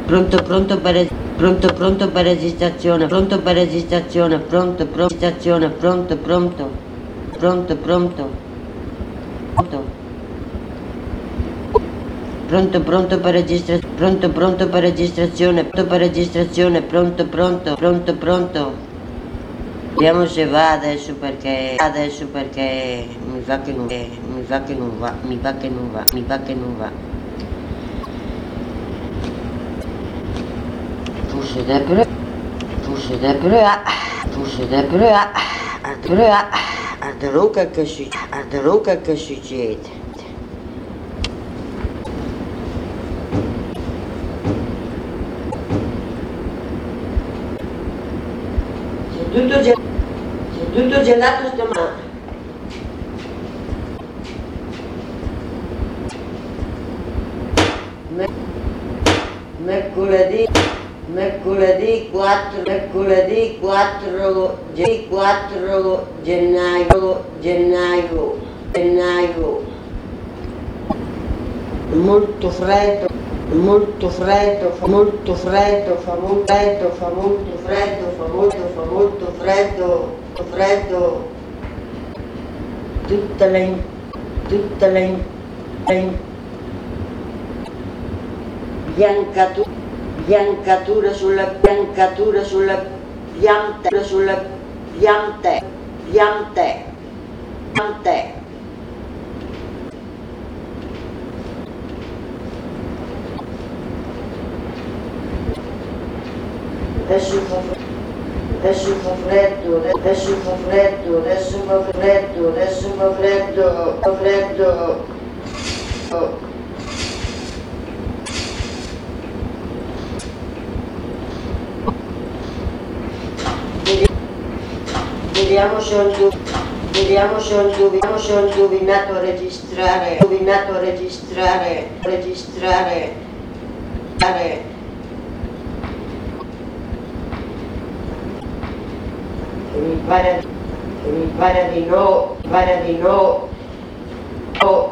Pronto per registrazione, pronto per registrazione, pronto registrazione, pronto pronto pronto pronto pronto per registrazione, pronto per registrazione, pronto pronto. Vediamo se va adesso perché mi va che non va, mi va che non va. Forse debra a droga che succede. Sei tutto gelato stamattina. Mercoledì 4 gennaio. Molto freddo, fa molto freddo. Tutte le biancature sulle piante. Adesso fa freddo. Vediamo se ho indovinato a registrare. Mi pare di no.